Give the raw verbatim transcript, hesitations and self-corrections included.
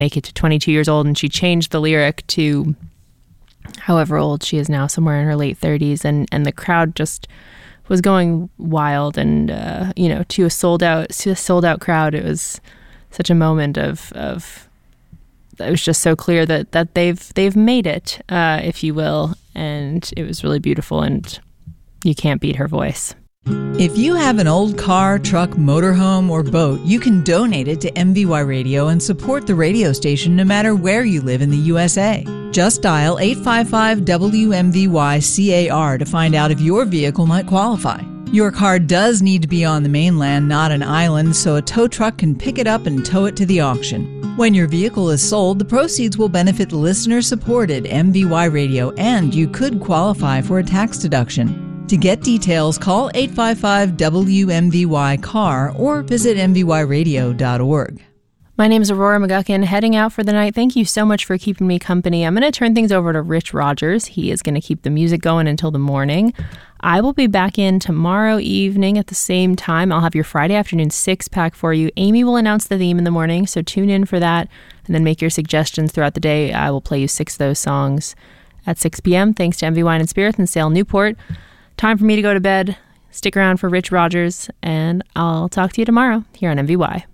make it to twenty-two years old, and she changed the lyric to however old she is now, somewhere in her late thirties, and, and the crowd just was going wild. And uh, you know, to a sold out, to a sold out crowd, it was such a moment of of. It was just so clear that that they've they've made it, uh, if you will, and it was really beautiful. And you can't beat her voice. If you have an old car, truck, motorhome, or boat, you can donate it to M V Y Radio and support the radio station no matter where you live in the U S A. Just dial eight five five W M V Y C A R to find out if your vehicle might qualify. Your car does need to be on the mainland, not an island, so a tow truck can pick it up and tow it to the auction. When your vehicle is sold, the proceeds will benefit listener-supported M V Y Radio, and you could qualify for a tax deduction. To get details, call eight five five W M V Y C A R or visit M V Y radio dot org. My name is Aurora McGuckin, heading out for the night. Thank you so much for keeping me company. I'm going to turn things over to Rich Rogers. He is going to keep the music going until the morning. I will be back in tomorrow evening at the same time. I'll have your Friday afternoon six-pack for you. Amy will announce the theme in the morning, so tune in for that, and then make your suggestions throughout the day. I will play you six of those songs at six p.m. Thanks to M V Wine and Spirits in Sale, Newport. Time for me to go to bed. Stick around for Rich Rogers, and I'll talk to you tomorrow here on M V Y.